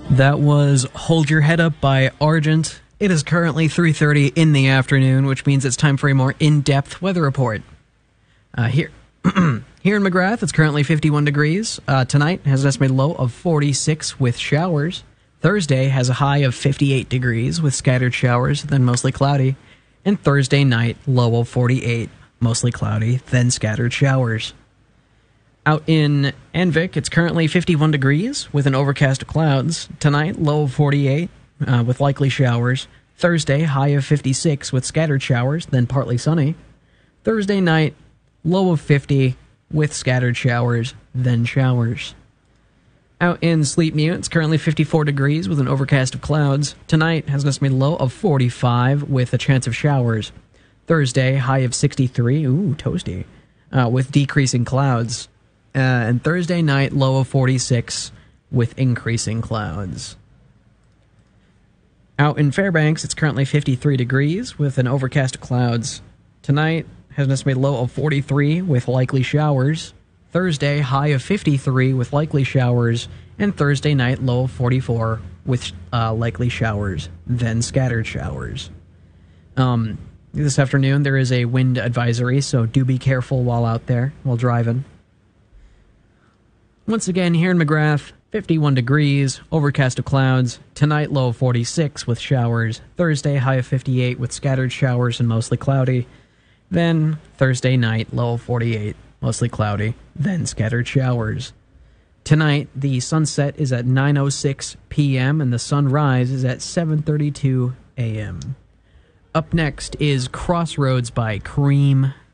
That was Hold Your Head Up by Argent. It is currently 3:30 in the afternoon, which means it's time for a more in-depth weather report. Here in McGrath, it's currently 51 degrees. Tonight has an estimated low of 46 with showers. Thursday has a high of 58 degrees with scattered showers, then mostly cloudy. And Thursday night, low of 48, mostly cloudy, then scattered showers. Out in Envik, it's currently 51 degrees with an overcast of clouds. Tonight, low of 48 with likely showers. Thursday, high of 56 with scattered showers, then partly sunny. Thursday night, low of 50 with scattered showers, then showers. Out in Sleep Mute, it's currently 54 degrees with an overcast of clouds. Tonight has an estimated low of 45 with a chance of showers. Thursday, high of 63, ooh, toasty, with decreasing clouds. And Thursday night, low of 46 with increasing clouds. Out in Fairbanks, it's currently 53 degrees with an overcast of clouds. Tonight has an estimated low of 43 with likely showers. Thursday, high of 53 with likely showers. And Thursday night, low of 44 with likely showers, then scattered showers. This afternoon, there is a wind advisory, so do be careful while out there, while driving. Once again, here in McGrath, 51 degrees, overcast of clouds. Tonight, low of 46 with showers. Thursday, high of 58 with scattered showers and mostly cloudy. Then, Thursday night, low of 48, mostly cloudy, then scattered showers. Tonight, the sunset is at 9:06 p.m. and the sunrise is at 7:32 a.m. Up next is Crossroads by Cream.